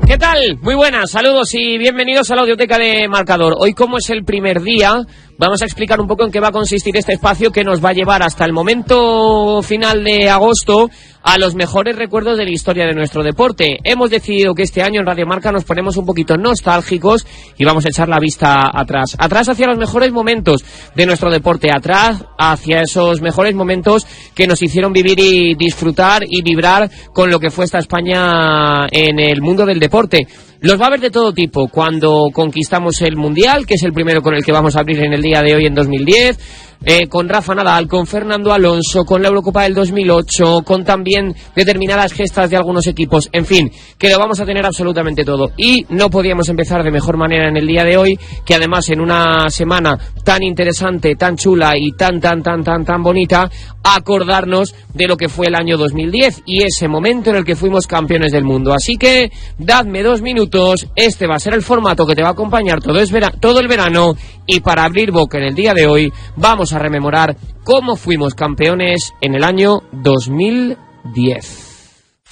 ¿Qué tal? Muy buenas, saludos y bienvenidos a la audioteca de Marcador. Hoy, como es el primer día, vamos a explicar un poco en qué va a consistir este espacio que nos va a llevar hasta el momento final de agosto a los mejores recuerdos de la historia de nuestro deporte. Hemos decidido que este año en Radio Marca nos ponemos un poquito nostálgicos y vamos a echar la vista atrás. Atrás hacia los mejores momentos de nuestro deporte, atrás hacia esos mejores momentos que nos hicieron vivir y disfrutar y vibrar con lo que fue esta España en el mundo del deporte. Los va a haber de todo tipo. Cuando conquistamos el Mundial, que es el primero con el que vamos a abrir en el día de hoy en 2010, con Rafa Nadal, con Fernando Alonso, con la Eurocopa del 2008, con también determinadas gestas de algunos equipos, en fin, que lo vamos a tener absolutamente todo. Y no podíamos empezar de mejor manera en el día de hoy, que además en una semana tan interesante, tan chula y tan bonita, acordarnos de lo que fue el año 2010 y ese momento en el que fuimos campeones del mundo. Así que dadme 2 minutos, este va a ser el formato que te va a acompañar todo el verano, y para abrir boca en el día de hoy vamos a rememorar cómo fuimos campeones en el año 2010.